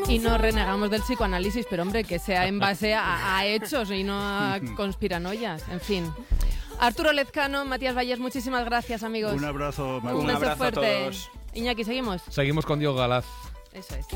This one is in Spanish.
Y no renegamos del psicoanálisis, pero hombre, que sea en base a hechos y no a conspiranoias, en fin. Arturo Lezcano, Matías Vallés, muchísimas gracias, amigos. Un abrazo, María. Un beso fuerte. A todos. Iñaki, ¿seguimos? Seguimos con Diego Galaz. Eso es.